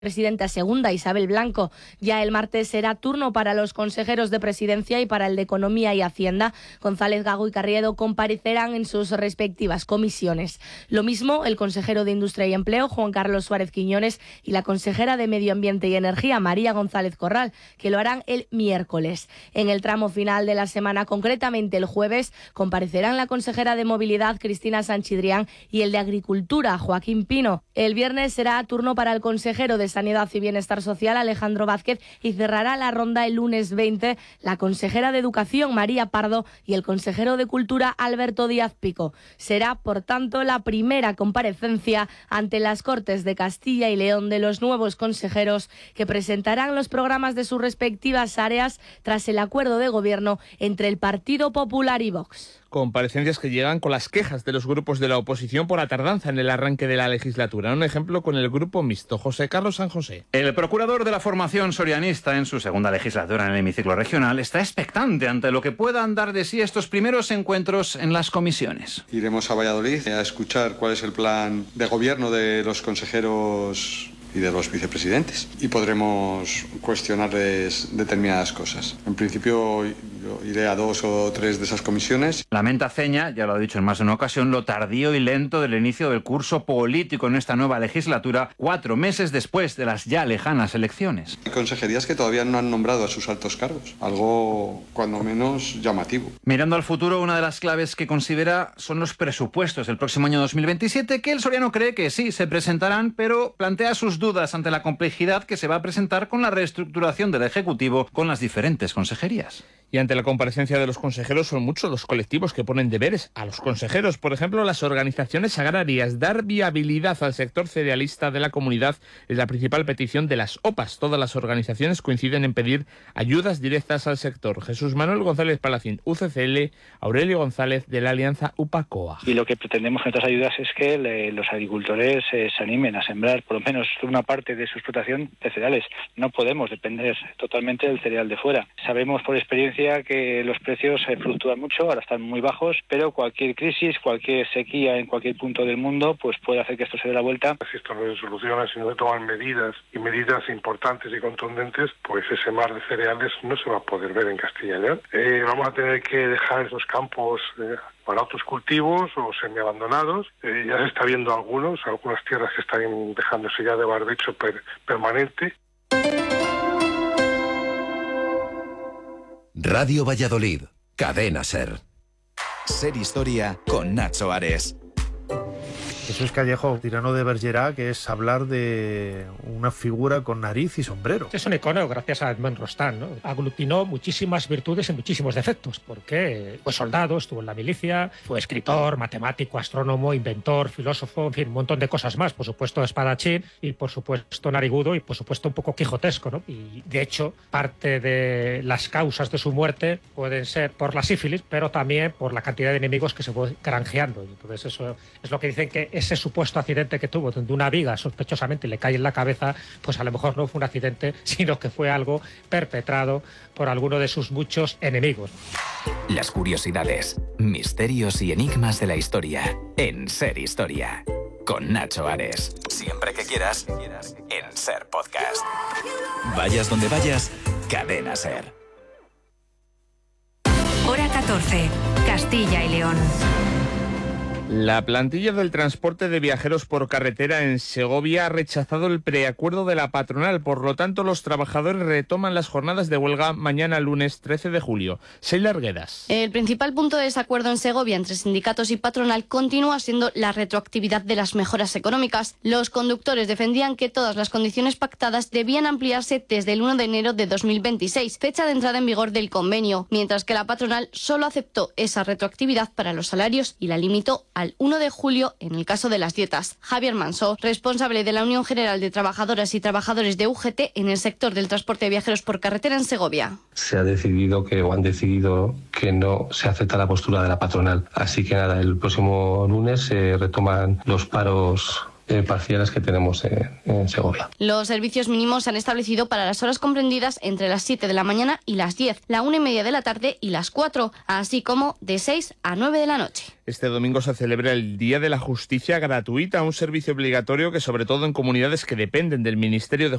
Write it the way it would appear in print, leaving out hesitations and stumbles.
Presidenta segunda, Isabel Blanco. Ya el martes será turno para los consejeros de Presidencia y para el de Economía y Hacienda. González, Gago y Carriedo comparecerán en sus respectivas comisiones. Lo mismo el consejero de Industria y Empleo, Juan Carlos Suárez Quiñones, y la consejera de Medio Ambiente y Energía, María González Corral, que lo harán el miércoles. En el tramo final de la semana, concretamente el jueves, comparecerán la consejera de Movilidad, Cristina Sanchidrián, y el de Agricultura, Joaquín Pino. El viernes será turno para el consejero de Sanidad y Bienestar Social, Alejandro Vázquez, y cerrará la ronda el lunes 20 la consejera de Educación, María Pardo, y el consejero de Cultura, Alberto Díaz Pico. Será, por tanto, la primera comparecencia ante las Cortes de Castilla y León de los nuevos consejeros, que presentarán los programas de sus respectivas áreas tras el acuerdo de gobierno entre el Partido Popular y Vox. Comparecencias que llegan con las quejas de los grupos de la oposición por la tardanza en el arranque de la legislatura. Un ejemplo con el grupo mixto. José Carlos San José. El procurador de la formación sorianista en su segunda legislatura en el hemiciclo regional está expectante ante lo que puedan dar de sí estos primeros encuentros en las comisiones. Iremos a Valladolid a escuchar cuál es el plan de gobierno de los consejeros y de los vicepresidentes, y podremos cuestionarles determinadas cosas. En principio yo iré a 2 o 3 de esas comisiones. Lamenta Ceña, ya lo ha dicho en más de una ocasión, lo tardío y lento del inicio del curso político en esta nueva legislatura, 4 meses después de las ya lejanas elecciones. Hay consejerías que todavía no han nombrado a sus altos cargos, algo cuando menos llamativo. Mirando al futuro, una de las claves que considera son los presupuestos del próximo año 2027, que el soriano cree que sí se presentarán, pero plantea sus dudas ante la complejidad que se va a presentar con la reestructuración del Ejecutivo con las diferentes consejerías. Y ante la comparecencia de los consejeros son muchos los colectivos que ponen deberes a los consejeros. Por ejemplo, las organizaciones agrarias. Dar viabilidad al sector cerealista de la comunidad es la principal petición de las OPAs. Todas las organizaciones coinciden en pedir ayudas directas al sector. Jesús Manuel González Palacín, UCCL, Aurelio González, de la Alianza UPA-COA. Y lo que pretendemos con estas ayudas es que los agricultores se animen a sembrar por lo menos una parte de su explotación de cereales. No podemos depender totalmente del cereal de fuera. Sabemos por experiencia que los precios fluctúan mucho, ahora están muy bajos, pero cualquier crisis, cualquier sequía en cualquier punto del mundo, pues puede hacer que esto se dé la vuelta. Si esto no se soluciona, si no se toman medidas importantes y contundentes, pues ese mar de cereales no se va a poder ver en Castilla y León. Vamos a tener que dejar esos campos para otros cultivos o semi-abandonados. Ya se está viendo algunas tierras que están dejándose ya de barbecho permanente. Radio Valladolid, Cadena SER. Ser Historia con Nacho Ares. Jesús Callejo, tirano de Bergerac, que es hablar de una figura con nariz y sombrero. Es un icono gracias a Edmond Rostand, ¿no? Aglutinó muchísimas virtudes y muchísimos defectos, porque fue soldado, estuvo en la milicia, fue escritor, matemático, astrónomo, inventor, filósofo, en fin, un montón de cosas más. Por supuesto, espadachín y, por supuesto, narigudo y, por supuesto, un poco quijotesco, ¿no? Y, de hecho, parte de las causas de su muerte pueden ser por la sífilis, pero también por la cantidad de enemigos que se fue granjeando. Y entonces eso es lo que dicen, que ese supuesto accidente que tuvo, donde una viga sospechosamente le cae en la cabeza, pues a lo mejor no fue un accidente, sino que fue algo perpetrado por alguno de sus muchos enemigos. Las curiosidades, misterios y enigmas de la historia en Ser Historia. Con Nacho Ares. Siempre que quieras, en Ser Podcast. Vayas donde vayas, Cadena Ser. Hora 14, Castilla y León. La plantilla del transporte de viajeros por carretera en Segovia ha rechazado el preacuerdo de la patronal. Por lo tanto, los trabajadores retoman las jornadas de huelga mañana lunes 13 de julio. Sheila Arguedas. El principal punto de desacuerdo en Segovia entre sindicatos y patronal continúa siendo la retroactividad de las mejoras económicas. Los conductores defendían que todas las condiciones pactadas debían ampliarse desde el 1 de enero de 2026, fecha de entrada en vigor del convenio, mientras que la patronal solo aceptó esa retroactividad para los salarios y la limitó al 1 de julio en el caso de las dietas. Javier Manso, responsable de la Unión General de Trabajadoras y Trabajadores de UGT en el sector del transporte de viajeros por carretera en Segovia. Se ha decidido han decidido que no se acepta la postura de la patronal. Así que nada, el próximo lunes se retoman los paros parciales que tenemos en Segovia. Los servicios mínimos se han establecido para las horas comprendidas entre las 7 de la mañana y las 10, la 1:30 de la tarde y las 4, así como de 6 a 9 de la noche. Este domingo se celebra el Día de la Justicia Gratuita, un servicio obligatorio que, sobre todo en comunidades que dependen del Ministerio de